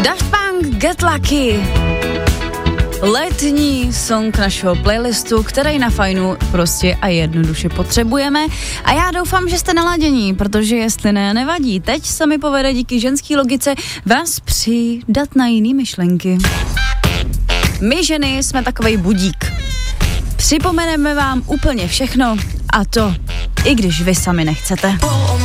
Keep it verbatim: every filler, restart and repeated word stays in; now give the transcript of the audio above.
Daft Punk, Get Lucky. Letní song našeho playlistu, který na Fajnu prostě a jednoduše potřebujeme. A já doufám, že jste naladění, protože jestli ne, nevadí. Teď se mi povede díky ženský logice vás přidat na jiný myšlenky. My ženy jsme takovej budík. Připomeneme vám úplně všechno a to, i když vy sami nechcete.